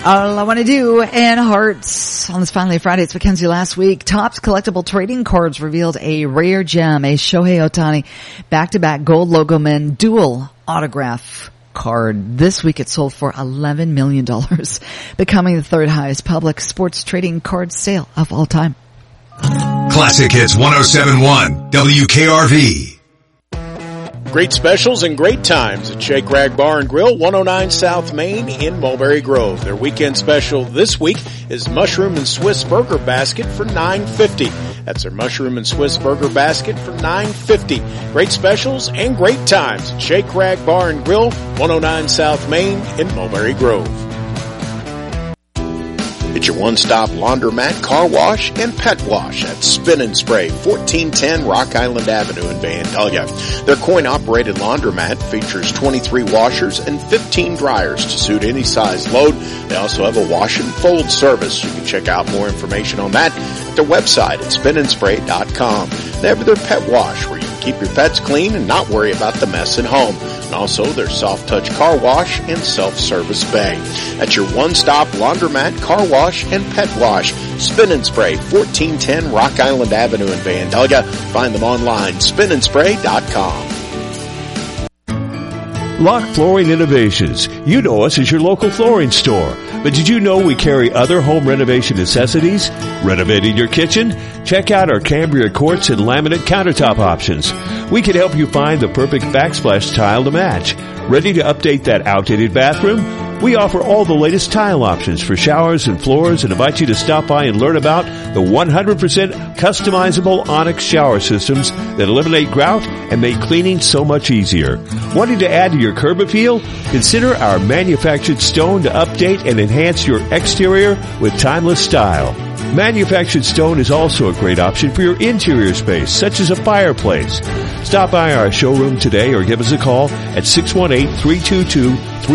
All I want to do and hearts on this Finally Friday. It's Mackenzie. Last week, Topps Collectible Trading Cards revealed a rare gem, a Shohei Ohtani back-to-back gold logo men dual autograph card. This week it sold for $11 million, becoming the third highest public sports trading card sale of all time. Classic Hits 107.1 WKRV. Great specials and great times at Shake Rag Bar and Grill, 109 South Main in Mulberry Grove. Their weekend special this week is Mushroom and Swiss Burger Basket for $9.50. That's their Mushroom and Swiss Burger Basket for $9.50. Great specials and great times at Shake Rag Bar and Grill, 109 South Main in Mulberry Grove. It's your one-stop laundromat, car wash, and pet wash at Spin and Spray, 1410 Rock Island Avenue in Vandalia. Their coin-operated laundromat features 23 washers and 15 dryers to suit any size load. They also have a wash and fold service. You can check out more information on that at their website at spinandspray.com. They have their pet wash where you can keep your pets clean and not worry about the mess at home. And also their soft touch car wash and self-service bay. That's your one-stop laundromat, car wash, and pet wash. Spin and Spray, 1410 Rock Island Avenue in Vandalia. Find them online, spinandspray.com. Lock Flooring Innovations. You know us as your local flooring store. But did you know we carry other home renovation necessities? Renovating your kitchen? Check out our Cambria quartz and laminate countertop options. We can help you find the perfect backsplash tile to match. Ready to update that outdated bathroom? We offer all the latest tile options for showers and floors and invite you to stop by and learn about the 100% customizable Onyx shower systems that eliminate grout and make cleaning so much easier. Wanting to add to your curb appeal? Consider our manufactured stone to update and enhance your exterior with timeless style. Manufactured stone is also a great option for your interior space, such as a fireplace. Stop by our showroom today or give us a call at 618-322-3